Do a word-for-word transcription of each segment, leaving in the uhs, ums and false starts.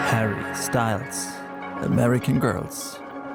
Harry Styles, American Girls.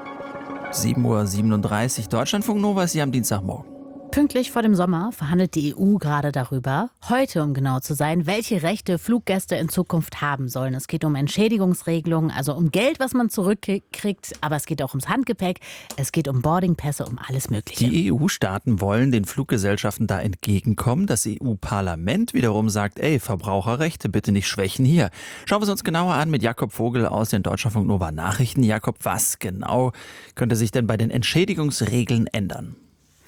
sieben Uhr siebenunddreißig, Deutschlandfunk Nova ist hier am Dienstagmorgen. Pünktlich vor dem Sommer verhandelt die E U gerade darüber, heute um genau zu sein, welche Rechte Fluggäste in Zukunft haben sollen. Es geht um Entschädigungsregelungen, also um Geld, was man zurückkriegt, aber es geht auch ums Handgepäck, es geht um Boardingpässe, um alles Mögliche. Die E U-Staaten wollen den Fluggesellschaften da entgegenkommen. Das E U-Parlament wiederum sagt, ey, Verbraucherrechte bitte nicht schwächen hier. Schauen wir es uns genauer an mit Jakob Vogel aus den Deutschlandfunk Nova Nachrichten. Jakob, was genau könnte sich denn bei den Entschädigungsregeln ändern?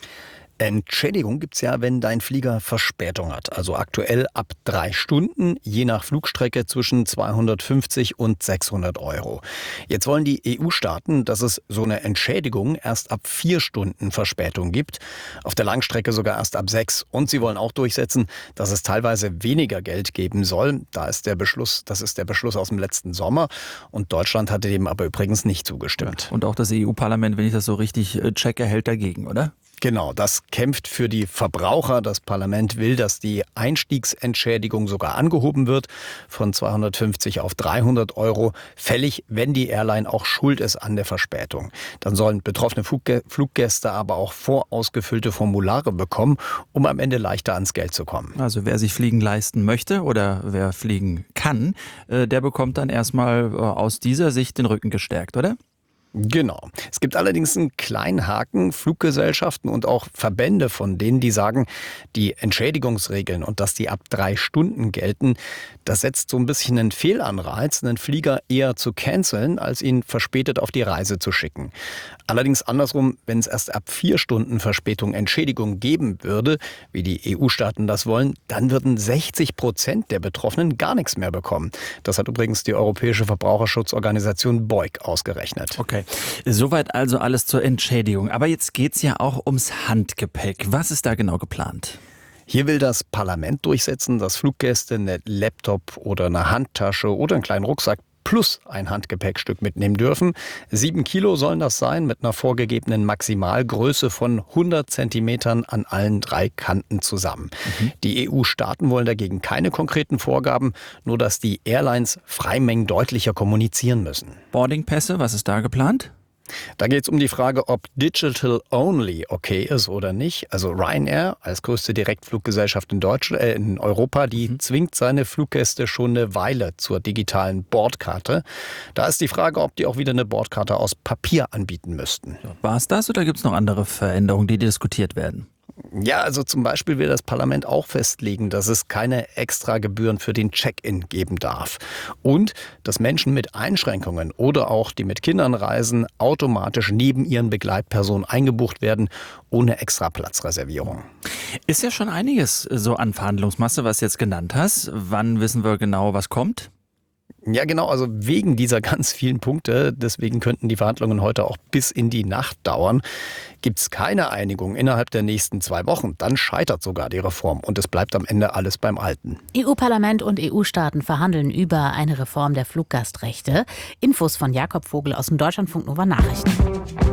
Entschädigung gibt's ja, wenn dein Flieger Verspätung hat. Also aktuell ab drei Stunden, je nach Flugstrecke zwischen zweihundertfünfzig und sechshundert Euro. Jetzt wollen die E U-Staaten, dass es so eine Entschädigung erst ab vier Stunden Verspätung gibt. Auf der Langstrecke sogar erst ab sechs. Und sie wollen auch durchsetzen, dass es teilweise weniger Geld geben soll. Da ist der Beschluss, das ist der Beschluss aus dem letzten Sommer. Und Deutschland hatte dem aber übrigens nicht zugestimmt. Und auch das E U-Parlament, wenn ich das so richtig checke, hält dagegen, oder? Genau, das kämpft für die Verbraucher. Das Parlament will, dass die Einstiegsentschädigung sogar angehoben wird von zweihundertfünfzig auf dreihundert Euro, fällig, wenn die Airline auch schuld ist an der Verspätung. Dann sollen betroffene Fluggäste aber auch vorausgefüllte Formulare bekommen, um am Ende leichter ans Geld zu kommen. Also wer sich Fliegen leisten möchte oder wer fliegen kann, der bekommt dann erstmal aus dieser Sicht den Rücken gestärkt, oder? Genau. Es gibt allerdings einen kleinen Haken. Fluggesellschaften und auch Verbände von denen, die sagen, die Entschädigungsregeln und dass die ab drei Stunden gelten, das setzt so ein bisschen einen Fehlanreiz, einen Flieger eher zu canceln, als ihn verspätet auf die Reise zu schicken. Allerdings andersrum, wenn es erst ab vier Stunden Verspätung Entschädigung geben würde, wie die E U-Staaten das wollen, dann würden sechzig Prozent der Betroffenen gar nichts mehr bekommen. Das hat übrigens die Europäische Verbraucherschutzorganisation B O I C ausgerechnet. Okay, soweit also alles zur Entschädigung. Aber jetzt geht's ja auch ums Handgepäck. Was ist da genau geplant? Hier will das Parlament durchsetzen, dass Fluggäste eine Laptop oder eine Handtasche oder einen kleinen Rucksack plus ein Handgepäckstück mitnehmen dürfen. Sieben Kilo sollen das sein, mit einer vorgegebenen Maximalgröße von hundert Zentimetern an allen drei Kanten zusammen. Mhm. Die E U-Staaten wollen dagegen keine konkreten Vorgaben, nur dass die Airlines Freimengen deutlicher kommunizieren müssen. Boardingpässe, was ist da geplant? Da geht es um die Frage, ob Digital Only okay ist oder nicht. Also Ryanair als größte Direktfluggesellschaft in Deutschland, äh, in Europa, die mhm. zwingt seine Fluggäste schon eine Weile zur digitalen Bordkarte. Da ist die Frage, ob die auch wieder eine Bordkarte aus Papier anbieten müssten. War es das oder gibt es noch andere Veränderungen, die diskutiert werden? Ja, also zum Beispiel will das Parlament auch festlegen, dass es keine extra Gebühren für den Check-in geben darf. Und dass Menschen mit Einschränkungen oder auch die mit Kindern reisen, automatisch neben ihren Begleitpersonen eingebucht werden, ohne Extraplatzreservierung. Ist ja schon einiges so an Verhandlungsmasse, was du jetzt genannt hast. Wann wissen wir genau, was kommt? Ja, genau, also wegen dieser ganz vielen Punkte, deswegen könnten die Verhandlungen heute auch bis in die Nacht dauern. Gibt es keine Einigung innerhalb der nächsten zwei Wochen, dann scheitert sogar die Reform und es bleibt am Ende alles beim Alten. E U-Parlament und E U-Staaten verhandeln über eine Reform der Fluggastrechte. Infos von Jakob Vogel aus dem Deutschlandfunk Nova Nachrichten.